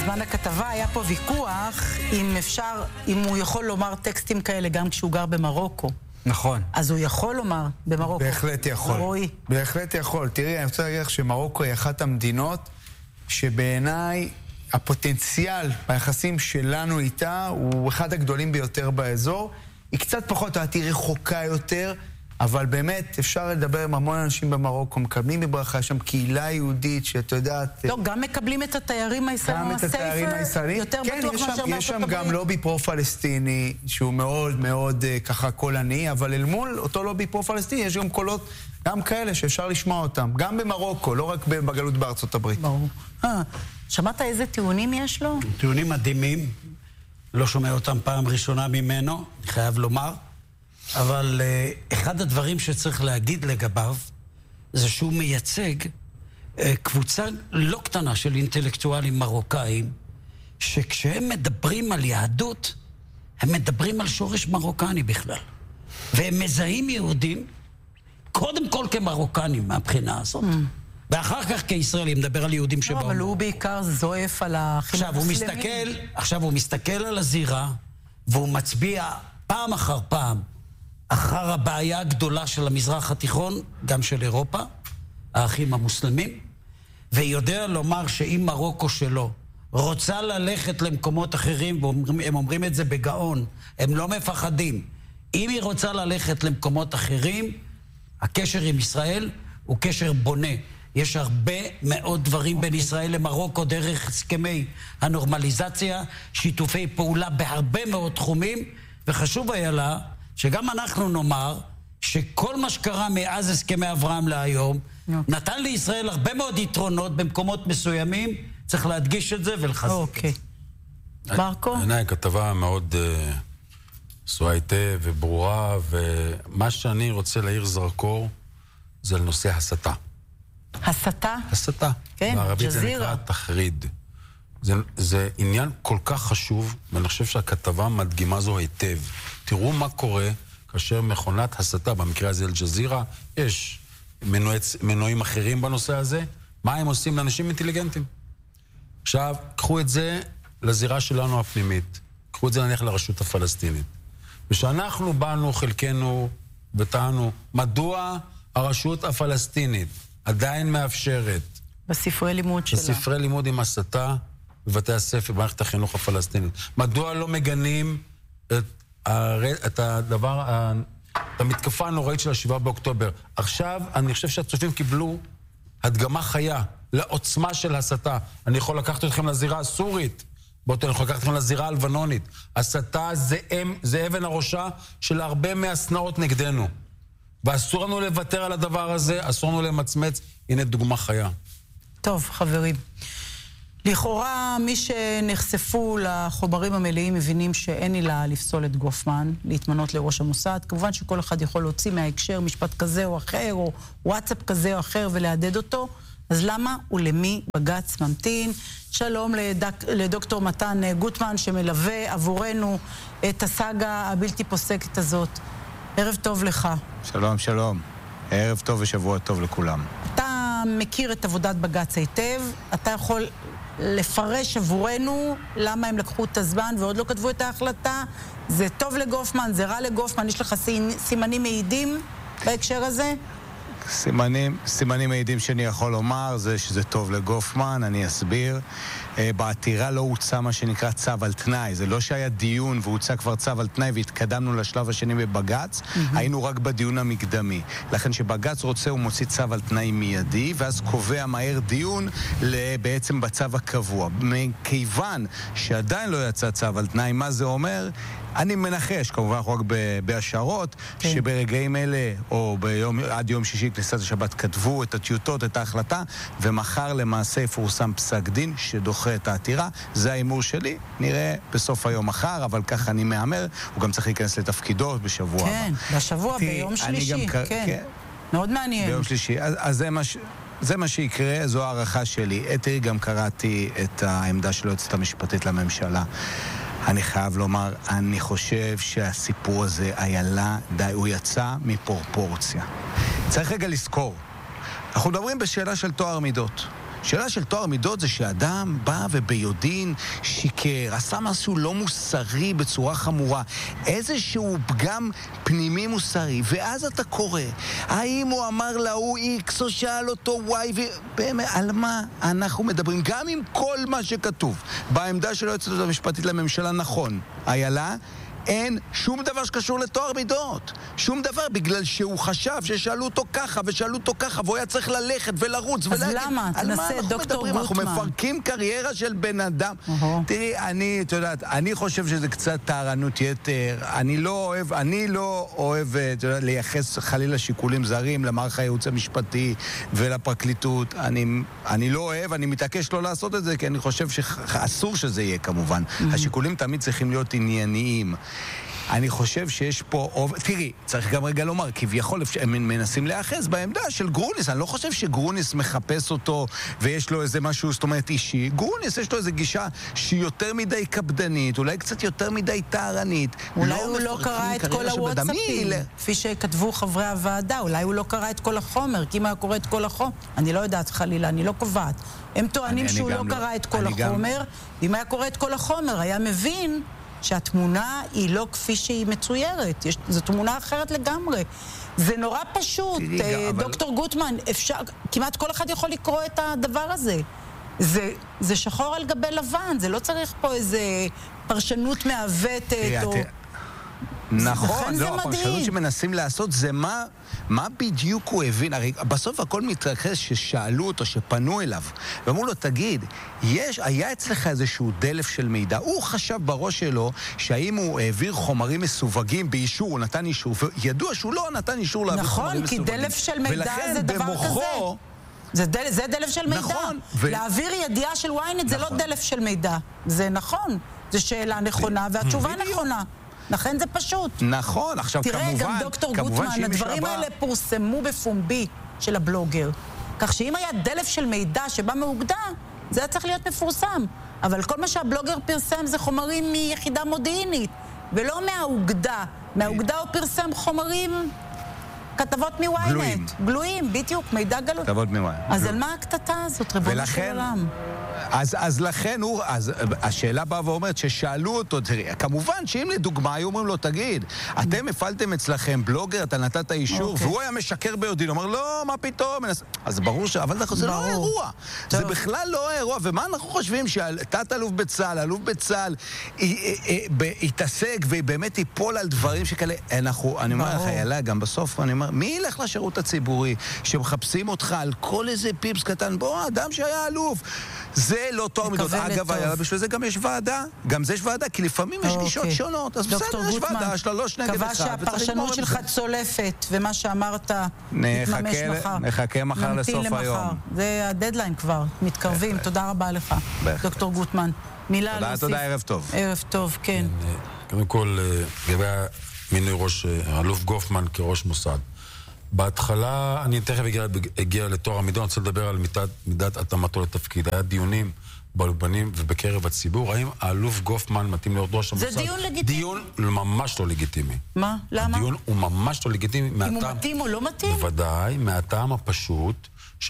בזמן הכתבה היה פה ויכוח אם הוא יכול לומר טקסטים כאלה גם כשהוא גר במרוקו. נכון. אז הוא יכול לומר במרוקו. בהחלט יכול. רואי. בהחלט יכול. תראי, אני רוצה להגיד לך שמרוקו היא אחת המדינות שבעיניי הפוטנציאל ביחסים שלנו איתה הוא אחד הגדולים ביותר באזור. היא קצת פחות, תראי, רחוקה יותר, אבל באמת אפשר לדבר עם המון אנשים במרוקו, מקבלים בברכה, יש שם קהילה יהודית שאתה יודעת... לא, גם מקבלים את התיירים הישראלים, גם את התיירים הישראלים. יותר כן, בטוח מאשר בארצות הברית. יש שם גם לובי פרו-פלסטיני, שהוא מאוד מאוד ככה קולני, אבל אל מול אותו לובי פרו-פלסטיני יש גם קולות, גם כאלה שאפשר לשמוע אותם, גם במרוקו, לא רק בגלות בארצות הברית. ברור. שמעת איזה טיעונים יש לו? טיעונים מדהימים, לא שומע אותם פעם ראשונה ממנו, אני חייב לומר. אבל אחד הדברים שצריך להגיד לגביו זה שהוא מייצג קבוצה לא קטנה של אינטלקטואלים מרוקאים שכשהם מדברים על יהדות הם מדברים על שורש מרוקני בכלל והם מזהים יהודים קודם כל כמרוקנים מהבחינה הזאת ואחר כך כישראלים, מדבר על יהודים שבאו. אבל הוא בעיקר זועף על החינוך המוסלמי. עכשיו הוא מסתכל על הזירה והוא מצביע פעם אחר פעם אחר הבעיה הגדולה של המזרח התיכון, גם של אירופה, האחים המוסלמים, ויודע לומר שאם מרוקו שלו רוצה ללכת למקומות אחרים, והם אומרים את זה בגאון, הם לא מפחדים. אם היא רוצה ללכת למקומות אחרים, הקשר עם ישראל הוא קשר בונה. יש הרבה מאוד דברים בין ישראל למרוקו דרך הסכמי הנורמליזציה, שיתופי פעולה בהרבה מאוד תחומים, וחשוב היה לה שגם אנחנו נאמר שכל מה שקרה מאז הסכמי אברהם להיום נתן לישראל הרבה מאוד יתרונות במקומות מסוימים, צריך להדגיש את זה ולחזק. אוקיי. מרקו? בעיניי כתבה מאוד עשויה היטב וברורה, ומה שאני רוצה להעיר זרקור זה לנושא הסתה. הסתה? הסתה. כן, בערבית זה ג'זירה. נקרא תחריד. זה עניין כל כך חשוב, ואני חושב שהכתבה מדגימה זו היטב. תראו מה קורה כאשר מכונת הסתה, במקרה הזה אל-ג'זירה, יש מנועים אחרים בנושא הזה, מה הם עושים לאנשים אינטליגנטים. עכשיו, קחו את זה לזירה שלנו הפנימית, קחו את זה נניח לרשות הפלסטינית. ושאנחנו באנו חלקנו וטענו, מדוע הרשות הפלסטינית עדיין מאפשרת בספרי לימוד שלה. בספרי לימוד עם הסתה בבתי הספר, במערכת החינוך הפלסטינית. מדוע לא מגנים את הדבר, את המתקפה הנוראית של 7 באוקטובר? עכשיו, אני חושב שהצופים קיבלו הדגמה חיה לעוצמה של הסתה. אני יכול לקחת אתכם לזירה הסורית, אני יכול לקחת אתכם לזירה הלבנונית. הסתה זה אבן הראשה של הרבה מהסנאות נגדנו. ואסור לנו לוותר על הדבר הזה, אסור לנו למצמץ. הנה דוגמה חיה. טוב, חברים. לכאורה, מי שנחשפו לחומרים המלאים מבינים שאין עילה לפסול את גופמן, להתמנות לראש המוסד. כמובן שכל אחד יכול להוציא מההקשר משפט כזה או אחר, או וואטסאפ כזה או אחר ולהדד אותו. אז למה ולמי בג"ץ ממתין? שלום לדוקטור מתן גוטמן שמלווה עבורנו את הסאגה הבלתי פוסקת הזאת. ערב טוב לך. שלום, שלום. ערב טוב ושבוע טוב לכולם. אתה מכיר את עבודת בג"ץ היטב, אתה יכול לפרש עבורנו למה הם לקחו את הזמן ועוד לא כתבו את ההחלטה. זה טוב לגופמן, זה רע לגופמן, יש לך סימנים מעידים בהקשר הזה? סימנים מעידים שאני יכול לומר זה שזה טוב לגופמן, אני אסביר. בעתירה לא הוצא מה שנקרא צו על תנאי, זה לא שהיה דיון והוצא כבר צו על תנאי והתקדמנו לשלב השני בבג"ץ, היינו רק בדיון המקדמי. לכן שבג"ץ רוצה הוא מוציא צו על תנאי מיידי ואז קובע מהר דיון בעצם בצו הקבוע. מכיוון שעדיין לא יצא צו על תנאי, מה זה אומר? אני מנחש, כמובן אנחנו רק בהשערות, שברגעים אלה, או עד יום שישי כניסת השבת, כתבו את הטיוטות, את ההחלטה, ומחר למעשה יפורסם פסק דין שדוחה את העתירה. זה האימור שלי, נראה בסוף היום מחר, אבל ככה אני מאמר, הוא גם צריך להיכנס לתפקידו בשבוע הבא. כן, בשבוע, ביום שלישי, כן. מאוד מעניין. ביום שלישי, אז זה מה שיקרה, זו הערכה שלי. תראי, גם קראתי את העמדה של היועצת המשפטית לממשלה. אני חייב לומר, אני חושב שהסיפור הזה היה די, הוא יצא מפרופורציה. צריך רגע לזכור, אנחנו מדברים בשאלה של טוהר מידות. שאלה של טוהר מידות זה שאדם בא וביודעין שיקר, עשה משהו לא מוסרי בצורה חמורה, איזשהו פגם פנימי מוסרי, ואז אתה קורא, האם הוא אמר להוא X או שאל אותו Y, ובאמת, על מה אנחנו מדברים? גם עם כל מה שכתוב בעמדה של היועצת המשפטית לממשלה נכון, איילה, אין שום דבר שקשור לתואר מידות. שום דבר, בגלל שהוא חשב ששאלו אותו ככה ושאלו אותו ככה, והוא היה צריך ללכת ולרוץ אז למה? תנסה, דוקטור גוטמן. אנחנו מפרקים קריירה של בן אדם. תראי, את יודעת, אני חושב שזה קצת טהרנות יתר. אני לא אוהב לייחס חלילה שיקולים זרים למערך הייעוץ המשפטי ולפרקליטות. אני לא אוהב, אני מתעקש לא לעשות את זה, כי אני חושב שאסור שזה יהיה כמובן. השיקולים תמיד צריכים להיות ענייניים. אני חושב שיש פה... תראי, צריך גם רגע לומר, כביכול הם מנסים להיאחז בעמדה של גרוניס. אני לא חושב שגרוניס מחפש אותו ויש לו איזה משהו, זאת אומרת, אישי. גרוניס יש לו איזו גישה שהיא יותר מדי קפדנית, אולי קצת יותר מדי טהרנית. אולי הוא לא קרא את כל הוואטסאפים, כפי שכתבו חברי הוועדה. אולי הוא לא קרא את כל החומר, כי אם היה קורא את כל החומר... אני לא יודעת חלילה, אני לא קובעת. הם טוענים שהוא לא קרא את כל החומר. אם היה קורא את כל החומר, היה מבין שהתמונה היא לא כפי שהיא מצוירת. זו תמונה אחרת לגמרי. זה נורא פשוט, דוקטור גוטמן, כמעט כל אחד יכול לקרוא את הדבר הזה. זה שחור על גבי לבן, זה לא צריך פה איזה פרשנות מעוותת או... נכון, לא, הפרשנות שמנסים לעשות זה מה בדיוק הוא הבין. הרי בסוף הכל מתרכז ששאלו אותו, שפנו אליו, ואמרו לו, תגיד, היה אצלך איזשהו דלף של מידע? הוא חשב בראש שלו שהאם הוא העביר חומרים מסווגים באישור, הוא נתן אישור, וידוע שהוא לא נתן אישור להעביר חומרים מסווגים. נכון, כי דלף של מידע זה דבר כזה. זה דלף של מידע. נכון. להעביר ידיעה של וויינט זה לא דלף של מידע. זה נכון. זו שאלה נכונה, והתשובה נכונה. לכן זה פשוט. נכון, עכשיו תראה, כמובן... גם דוקטור גוטמן, הדברים האלה פורסמו בפומבי של הבלוגר. כך שאם היה דלף של מידע שבא מהוגדה, זה היה צריך להיות מפורסם. אבל כל מה שהבלוגר פרסם זה חומרים מיחידה מודיעינית, ולא מההוגדה. מההוגדה הוא פרסם חומרים... כתבות מוויינט. גלויים, בדיוק, מידע גלוי. כתבות מוויינט. אז על מה הקטטה הזאת, ריבונו של עולם? אז לכן השאלה באה ואומרת ששאלו אותו, תראי, כמובן שאם לדוגמה היו אומרים לו, תגיד, אתם הפעלתם אצלכם בלוגר, אתה נתת אישור, והוא היה משקר ביודעין, הוא אומר, לא, מה פתאום? אז ברור אבל זה לא האירוע. זה בכלל לא האירוע, ומה אנחנו חושבים שתת אלוף בצה"ל, אלוף בצה"ל, יתעסק ובאמת ייפול על דברים שכאלה, אני אומר לך, יאללה, גם בסוף, אני אומר, מי ילך לשירות הציבורי שמחפשים אותך על כל איזה פיפס קטן? בוא, אדם שהיה אלוף. זה לא תואר מידות. אגב, בשביל זה גם יש ועדה. גם זה יש ועדה, כי לפעמים יש גישות שונות. אז בסדר, יש ועדה, 3 נגד 1. קבע שהפרשנות שלך צולפת, ומה שאמרת מתממש מחר. נחכה מחר לסוף היום. זה הדדליין כבר, מתקרבים. תודה רבה לך, דוקטור גוטמן. מילה להוסיף. תודה, ערב טוב. ערב טוב, כן. קודם כל, לגבי מינוי אלוף גופמן כראש מוסד. בהתחלה, אני תכף אגיע לתואר המידות, אני רוצה לדבר על מידת התאמתו לתפקיד. היה דיונים באולפנים ובקרב הציבור, האם האלוף גופמן מתאים להיות ראש המוסד? זה דיון לגיטימי. דיון ממש לא לגיטימי. מה? למה? הדיון הוא ממש לא לגיטימי. אם הוא מתאים או לא מתאים? בוודאי, מהטעם הפשוט,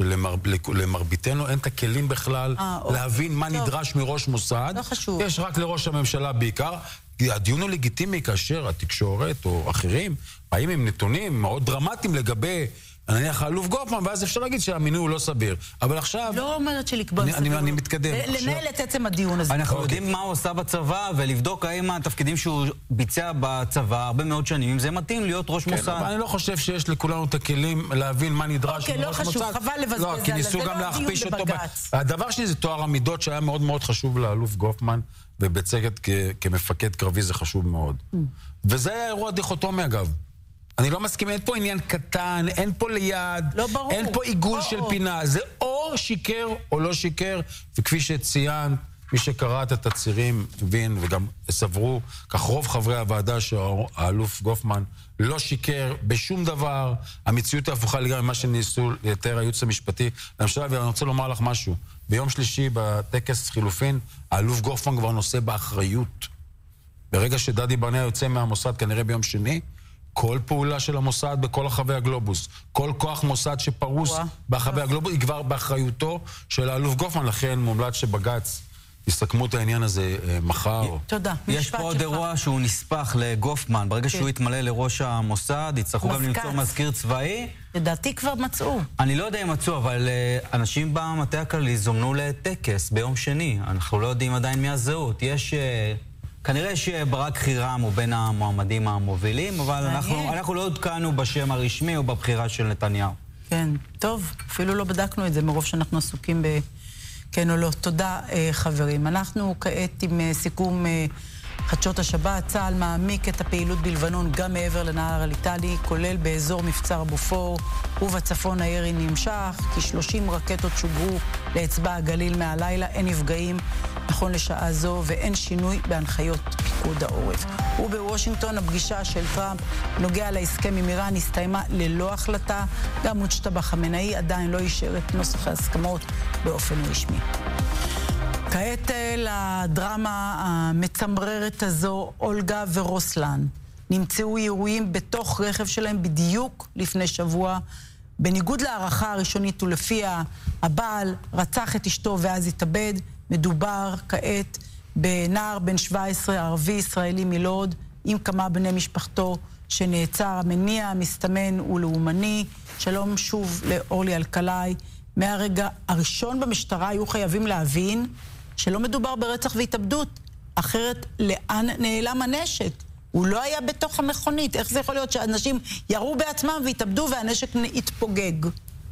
שלמרביתנו אין את הכלים בכלל להבין מה נדרש מראש מוסד. לא חשוב. יש רק לראש הממשלה בעיקר. הדיון הוא לגיטימי כאשר התקשורת או אחרים באים עם נתונים מאוד דרמטיים לגבי, נניח, האלוף גופמן, ואז אפשר להגיד שהמינוי הוא לא סביר. אבל עכשיו... לא אומרת שלקבוע סביר. אני מתקדם. לנהל את עצם הדיון הזה. אנחנו יודעים מה הוא עושה בצבא, ולבדוק האם התפקידים שהוא ביצע בצבא הרבה מאוד שנים, אם זה מתאים להיות ראש מוסד. אבל אני לא חושב שיש לכולנו את הכלים להבין מה נדרש מראש מוסד. לא חשוב, חבל לבזבז על זה. כי ניסו גם להכפיש אותו. הדבר שלי זה תואר המידות שהיה מאוד מאוד חשוב לאלוף גופמן, ובצדק כמפקד קרבי זה חשוב מאוד. וזה היה אירוע דיכוטומי אגב. אני לא מסכים, אין פה עניין קטן, אין פה ליד, לא ברור. אין פה עיגול של פינה. זה או שיקר או לא שיקר, וכפי שציינת, מי שקרא את התצהירים הבין וגם סברו, כך רוב חברי הוועדה שהאלוף גופמן לא שיקר בשום דבר, המציאות הפוכה לגמרי ממה שניסו לתאר הייעוץ המשפטי. למשל, ואני רוצה לומר לך משהו, ביום שלישי בטקס חילופין, האלוף גופמן כבר נושא באחריות. ברגע שדדי ברנע יוצא מהמוסד, כנראה ביום שני, כל פעולה של המוסד בכל רחבי הגלובוס, כל כוח מוסד שפרוס ברחבי הגלובוס, היא כבר באחריותו של האלוף גופמן, לכן מומלץ שבג"ץ יסכמו את העניין הזה מחר. תודה. יש פה עוד אירוע שהוא נספח לגופמן, ברגע שהוא יתמלא לראש המוסד, יצטרכו גם למצוא מזכיר צבאי. לדעתי כבר מצאו. אני לא יודע אם מצאו, אבל אנשים במטה הכללי זומנו לטקס ביום שני. אנחנו לא יודעים עדיין מי הזהות. כנראה שברק חירם הוא בין המועמדים המובילים, אבל אנחנו לא עודכנו בשם הרשמי או בבחירה של נתניהו. כן, טוב, אפילו לא בדקנו את זה מרוב שאנחנו עסוקים כן או לא. תודה, חברים. אנחנו כעת עם סיכום חדשות השבת. צה"ל מעמיק את הפעילות בלבנון גם מעבר לנהר הליטני, כולל באזור מבצר בופור ובצפון הירי נמשך. כ-30 רקטות שוגרו לאצבע הגליל מהלילה, אין נפגעים נכון לשעה זו ואין שינוי בהנחיות פיקוד העורף. ובוושינגטון הפגישה של טראמפ נוגע להסכם עם איראן הסתיימה ללא החלטה. גם מוג'טבא חמינאי עדיין לא אישר את נוסח ההסכמות באופן רשמי. כעת לדרמה המצמררת הזו, אולגה ורוסלן נמצאו ירויים בתוך רכב שלהם בדיוק לפני שבוע. בניגוד להערכה הראשונית ולפיה הבעל רצח את אשתו ואז התאבד, מדובר כעת בנער בן 17 ערבי ישראלי מלוד עם כמה בני משפחתו שנעצר. המניע המסתמן הוא לאומני. שלום שוב לאורלי אלקלעי. מהרגע הראשון במשטרה היו חייבים להבין שלא מדובר ברצח והתאבדות, אחרת לאן נעלם הנשק? הוא לא היה בתוך המכונית. איך זה יכול להיות שאנשים ירו בעצמם והתאבדו והנשק יתפוגג?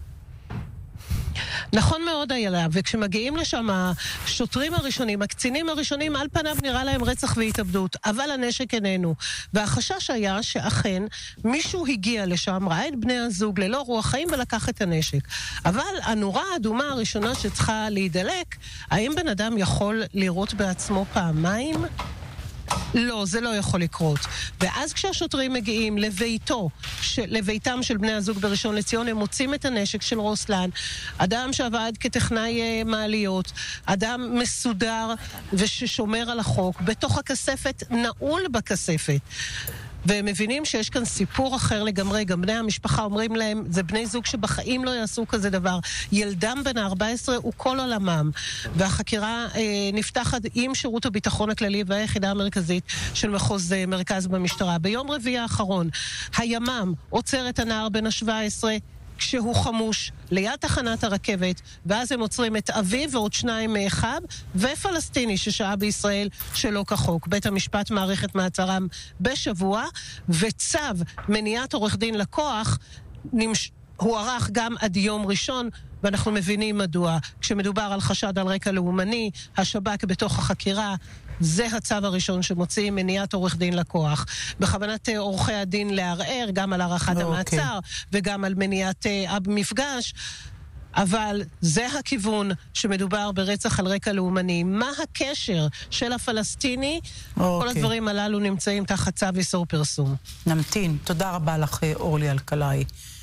נכון מאוד היה, וכשמגיעים לשם השוטרים הראשונים, הקצינים הראשונים, על פניו נראה להם רצח והתאבדות, אבל הנשק איננו. והחשש היה שאכן מישהו הגיע לשם, ראה את בני הזוג ללא רוח חיים ולקח את הנשק. אבל הנורה האדומה הראשונה שצריכה להידלק, האם בן אדם יכול לירות בעצמו פעמיים? לא, זה לא יכול לקרות. ואז כשהשוטרים מגיעים לביתם של בני הזוג בראשון לציון, הם מוצאים את הנשק של רוסלן, אדם שעבד כטכנאי מעליות, אדם מסודר וששומר על החוק, בתוך הכספת, נעול בכספת. והם מבינים שיש כאן סיפור אחר לגמרי. גם בני המשפחה אומרים להם, זה בני זוג שבחיים לא יעשו כזה דבר. ילדם בן 14 הוא כל עולמם. והחקירה נפתחת עם שירות הביטחון הכללי והיחידה המרכזית של מחוז מרכז במשטרה. ביום רביעי האחרון, הימ"מ עוצר את הנער בן ה-17 כשהוא חמוש ליד תחנת הרכבת, ואז הם עוצרים את אביו ועוד 2 מאחיו ופלסטיני ששהה בישראל שלא כחוק. בית המשפט מעריך את מעצרם בשבוע, וצו מניעת עורך דין לקוח הוארך גם עד יום ראשון, ואנחנו מבינים מדוע. כשמדובר על חשד על רקע לאומני, השב"כ בתוך החקירה, זה הצו הראשון שמוצאים, מניעת עורך דין לקוח. בכוונת עורכי הדין לערער גם על הארכת המעצר וגם על מניעת המפגש, אבל זה הכיוון שמדובר ברצח על רקע לאומני. מה הקשר של הפלסטיני? כל הדברים הללו נמצאים תחת צו איסור פרסום. נמתין. תודה רבה לך אורלי אלקלעי.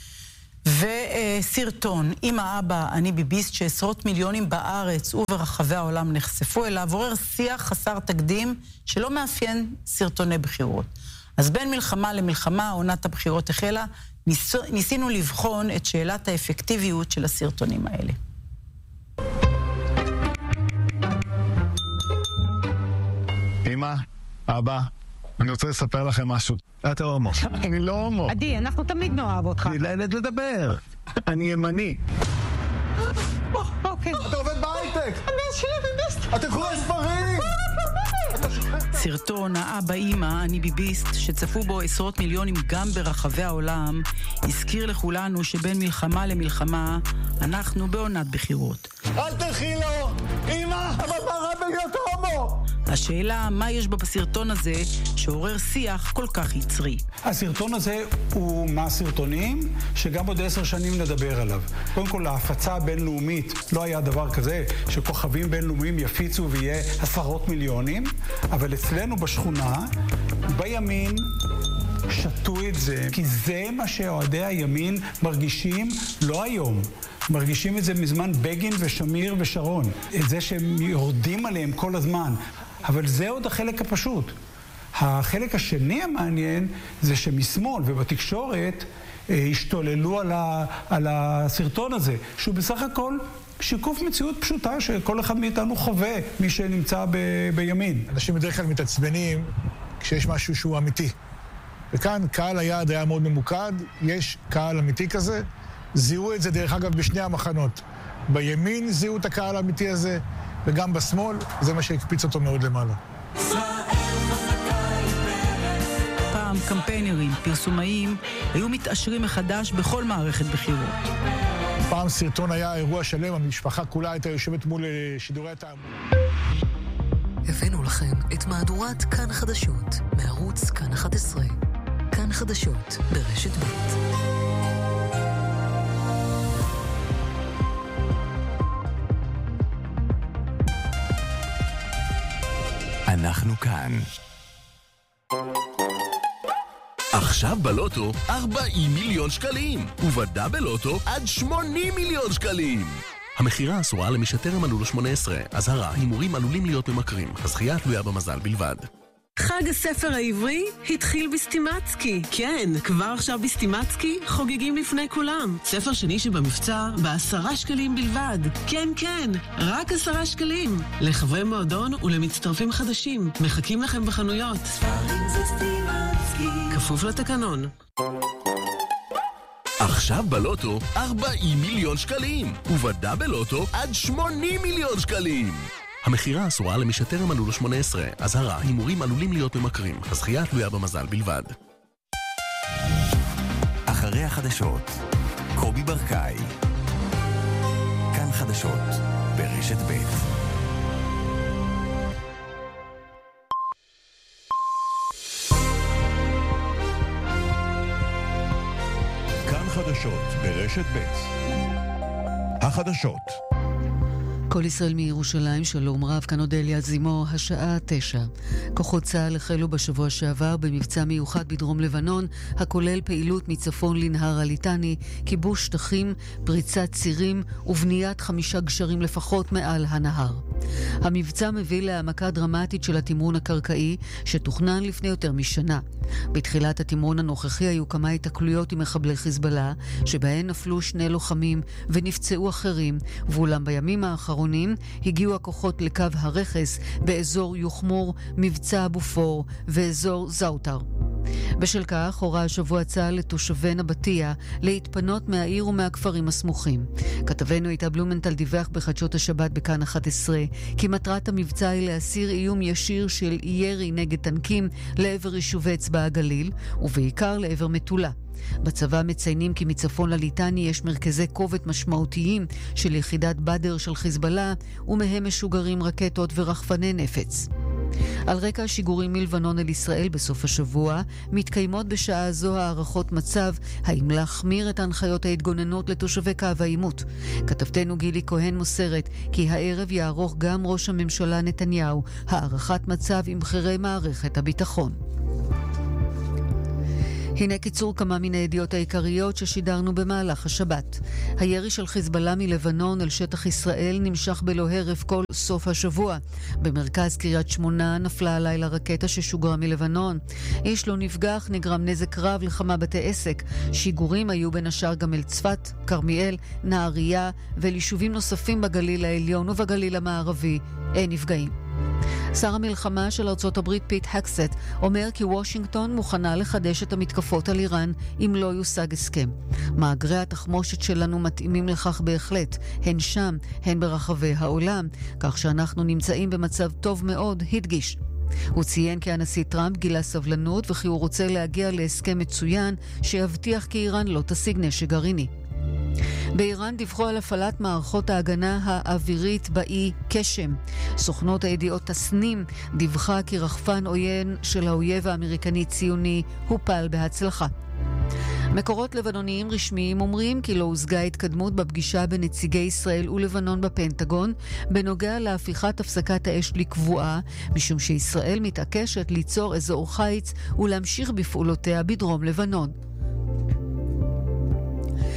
וסרטון, אמא אבא אני ביביסט, שעשרות מיליונים בארץ וברחבי העולם נחשפו אליו, עורר שיח חסר תקדים שלא מאפיין סרטוני בחירות. אז בין מלחמה למלחמה, עונת הבחירות החלה, ניסינו לבחון את שאלת האפקטיביות של הסרטונים האלה. אמא, אבא, אני רוצה לספר לכם משהו. אתה הומו. אני לא הומו. עדי, אנחנו תמיד נאהב אותך. אני לילד לדבר. אני ימני. אוקיי. אתה עובד בהייטק. אתה קורא ספרים. סרטון האבא אמא אני ביביסט, שצפו בו עשרות מיליונים גם ברחבי העולם, הזכיר לכולנו שבין מלחמה למלחמה אנחנו בעונת בחירות. אל תלכי לו! אמא! אבל מה רע בלהיות הומו? השאלה, מה יש בה בסרטון הזה שעורר שיח כל כך יצרי? הסרטון הזה הוא מהסרטונים שגם עוד 10 שנים נדבר עליו. קודם כל, ההפצה הבינלאומית לא היה דבר כזה שכוכבים בינלאומיים יפיצו ויהיה עשרות מיליונים, אבל אצלנו בשכונה, בימין, שתו את זה, כי זה מה שאוהדי הימין מרגישים לא היום. מרגישים את זה מזמן בגין ושמיר ושרון. את זה שהם יורדים עליהם כל הזמן. אבל זה עוד החלק הפשוט. החלק השני המעניין זה שמשמאל ובתקשורת השתוללו על הסרטון הזה, שהוא בסך הכל שיקוף מציאות פשוטה שכל אחד מאיתנו חווה, מי שנמצא בימין. אנשים בדרך כלל מתעצבנים כשיש משהו שהוא אמיתי. וכאן קהל היעד היה מאוד ממוקד, יש קהל אמיתי כזה, זיהו את זה דרך אגב בשני המחנות. בימין זיהו את הקהל האמיתי הזה, וגם בשמאל, זה מה שהקפיץ אותו מאוד למעלה. פעם קמפיינרים, פרסומאים, היו מתעשרים מחדש בכל מערכת בחירות. פעם סרטון היה אירוע שלם, המשפחה כולה הייתה יושבת מול שידורי התעמולה. הבאנו לכם את מהדורת כאן חדשות, מערוץ כאן 11. כאן חדשות, ברשת ב'. אנחנו כאן. עכשיו בלוטו 40 מיליון שקלים, ובדאבל לוטו עד 80 מיליון שקלים. המחירה אסורה למי שטרם מלאו לו 18. אזהרה, הימורים עלולים להיות ממכרים. הזכייה תלויה במזל בלבד. חג הספר העברי התחיל בסטימצקי. כן, כבר עכשיו בסטימצקי חוגגים לפני כולם. ספר שני שבמבצע ב10 שקלים בלבד. כן, כן, רק 10 שקלים. לחברי מועדון ולמצטרפים חדשים. מחכים לכם בחנויות. ספרים זה סטימצקי. כפוף לתקנון. עכשיו בלוטו 40 מיליון שקלים, ובדאבל לוטו עד 80 מיליון שקלים. המחירה אסורה למי שטרם מלאו לו 18. אזהרה, הימורים עלולים להיות ממכרים. הזכייה תלויה במזל בלבד. אחרי החדשות, קובי ברקאי. כאן חדשות, ברשת ב'. כאן חדשות, ברשת ב'. החדשות. כל ישראל מירושלים, שלום רב, כאן אודליה זימו, השעה 9. כוחות צה"ל החלו בשבוע שעבר במבצע מיוחד בדרום לבנון, הכולל פעילות מצפון לנהר הליטני, כיבוש שטחים, פריצת צירים ובניית 5 גשרים לפחות מעל הנהר. המבצע מביא להעמקה דרמטית של התמרון הקרקעי, שתוכנן לפני יותר משנה. בתחילת התמרון הנוכחי היו כמה התקלויות עם מחבלי חיזבאללה, שבהן נפלו 2 לוחמים ונפצעו אחרים, ואולם בימים האחרונים הגיעו הכוחות לקו הרכס באזור יוחמור, מבצע בופור ואזור זאוטר. בשל כך הורה השבוע צה"ל לתושבי נבטיה להתפנות מהעיר ומהכפרים הסמוכים. כתבנו איתה בלומנטל דיווח בחדשות השבת בכאן 11 כי מטרת המבצע היא להסיר איום ישיר של ירי נגד טנקים לעבר יישובי אצבע הגליל ובעיקר לעבר מטולה. בצבא מציינים כי מצפון לליטני יש מרכזי כובד משמעותיים של יחידת בדר של חיזבאללה ומהם משוגרים רקטות ורחפני נפץ. על רקע השיגורים מלבנון אל ישראל בסוף השבוע, מתקיימות בשעה זו הערכות מצב, האם להחמיר את ההנחיות ההתגוננות לתושבי קו העימות. כתבתנו גילי כהן מוסרת כי הערב יערוך גם ראש הממשלה נתניהו הערכת מצב עם בכירי מערכת הביטחון. הנה קיצור כמה מן הידיעות העיקריות ששידרנו במהלך השבת. הירי של חיזבאללה מלבנון אל שטח ישראל נמשך בלא הרף כל סוף השבוע. במרכז קריית שמונה נפלה הלילה רקטה ששוגרה מלבנון. איש לא נפגע, נגרם נזק רב לכמה בתי עסק. שיגורים היו בין השאר גם אל צפת, כרמיאל, נהריה וליישובים נוספים בגליל העליון ובגליל המערבי. אין נפגעים. שר המלחמה של ארצות הברית פיט הקסט אומר כי וושינגטון מוכנה לחדש את המתקפות על איראן אם לא יושג הסכם. מאגרי התחמושת שלנו מתאימים לכך בהחלט, הן שם, הן ברחבי העולם, כך שאנחנו נמצאים במצב טוב מאוד, הדגיש. הוא ציין כי הנשיא טראמפ גילה סבלנות וכי הוא רוצה להגיע להסכם מצוין שיבטיח כי איראן לא תשיג נשק גרעיני. באיראן דיווחו על הפעלת מערכות ההגנה האווירית באי קשם. סוכנות הידיעות תסנים דיווחה כי רחפן עוין של האויב האמריקני ציוני הופל בהצלחה. מקורות לבנוניים רשמיים אומרים כי לא הושגה התקדמות בפגישה בין נציגי ישראל ולבנון בפנטגון בנוגע להפיכת הפסקת האש לקבועה, משום שישראל מתעקשת ליצור אזור חיץ ולהמשיך בפעולותיה בדרום לבנון.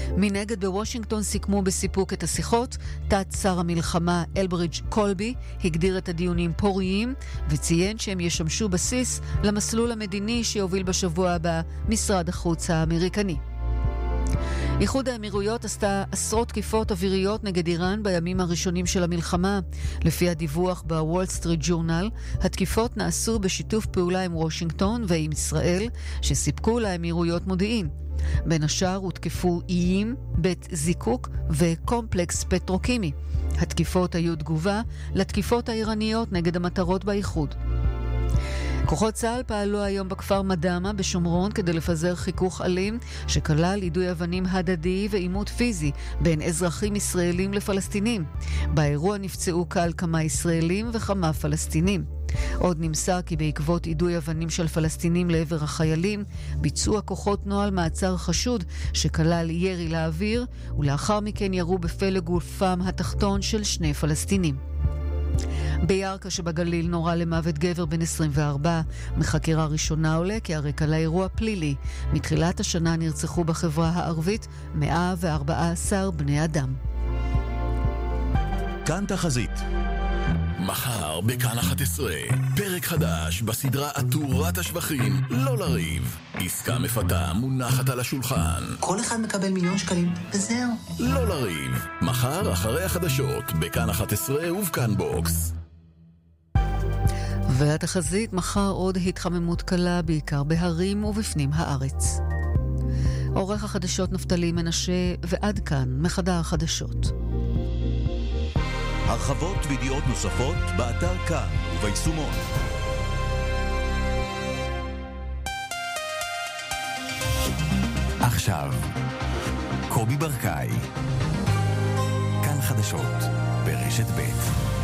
מנגד בוושינגטון סיכמו בסיפוק את השיחות. תת שר המלחמה אלברידג' קולבי הגדיר את הדיונים פוריים וציין שהם ישמשו בסיס למסלול המדיני שיוביל בשבוע הבא משרד החוץ האמריקני. איחוד האמירויות עשתה עשרות תקיפות אוויריות נגד איראן בימים הראשונים של המלחמה. לפי הדיווח בוול סטריט ג'ורנל, התקיפות נעשו בשיתוף פעולה עם וושינגטון ועם ישראל, שסיפקו לאמירויות מודיעין. בין השאר הותקפו איים, בית זיקוק וקומפלקס פטרוקימי. התקיפות היו תגובה לתקיפות האיראניות נגד המטרות באיחוד. כוחות צה"ל פעלו היום בכפר מדמה בשומרון כדי לפזר חיכוך אלים שכלל יידוי אבנים הדדי ועימות פיזי בין אזרחים ישראלים לפלסטינים. באירוע נפצעו קהל כמה ישראלים וכמה פלסטינים. עוד נמסר כי בעקבות יידוי אבנים של פלסטינים לעבר החיילים ביצעו הכוחות נוהל מעצר חשוד שכלל ירי לאוויר, ולאחר מכן ירו בפלג גופם התחתון של 2 פלסטינים. בירכא שבגליל נורה למוות גבר בן 24. מחקירה ראשונה עולה כי הרקע לאירוע פלילי. מתחילת השנה נרצחו בחברה הערבית 114 בני אדם. כאן תחזית. מחר בכאן 11, פרק חדש בסדרה עטורת השבחים, לא לריב. עסקה מפתה מונחת על השולחן. כל אחד מקבל 1,000,000 שקלים, וזהו. לא לריב. מחר אחרי החדשות, בכאן 11 ובכאן בוקס. והתחזית, מחר עוד התחממות קלה, בעיקר בהרים ובפנים הארץ. עורך החדשות נפתלי מנשה, ועד כאן מחדר החדשות. הרחבות וידיעות נוספות באתר כאן וביישומון. עכשיו, קובי ברקאי, כאן חדשות ברשת ב'.